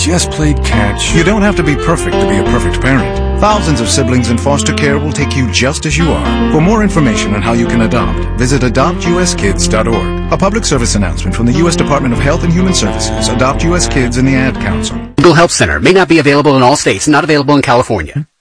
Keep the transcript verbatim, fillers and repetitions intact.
just played catch. You don't have to be perfect to be a perfect parent. Thousands of siblings in foster care will take you just as you are. For more information on how you can adopt, visit adopt u s kids dot org. A public service announcement from the U S Department of Health and Human Services, Adopt U S Kids, and the Ad Council. Legal Help Center may not be available in all states, not available in California.